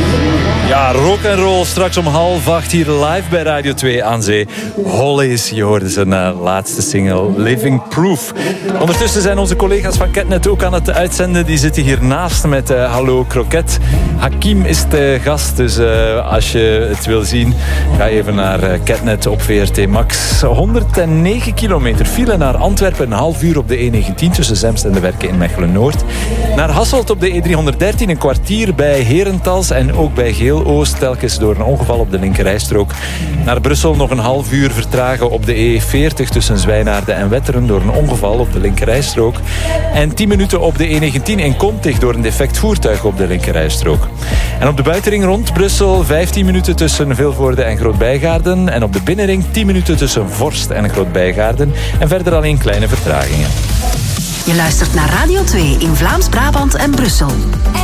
Ja, rock en roll straks om 7:30 hier live bij Radio 2 aan Zee. Hollies, je hoorde zijn laatste single Living Proof. Ondertussen zijn onze collega's van Ketnet ook aan het uitzenden. Die zitten hiernaast met Hallo Kroket. Hakim is de gast, dus als je het wil zien, ga even naar Ketnet op VRT Max. 109 kilometer file naar Antwerpen, een half uur op de E19 tussen Zemst en de Werken in Mechelen-Noord. Naar Hasselt op de E313, een kwartier bij Herentals en ook bij Geel-Oost, telkens door een ongeval op de linkerrijstrook. Naar Brussel nog een half uur vertragen op de E40 tussen Zwijnaarden en Wetteren door een ongeval op de linkerrijstrook. En 10 minuten op de E19 in Kontig door een defect voertuig op de linkerrijstrook. En op de buitenring rond Brussel 15 minuten tussen Vilvoorde en Groot-Bijgaarden. En op de binnenring 10 minuten tussen Vorst en Groot-Bijgaarden. En verder alleen kleine vertragingen. Je luistert naar Radio 2 in Vlaams-Brabant en Brussel.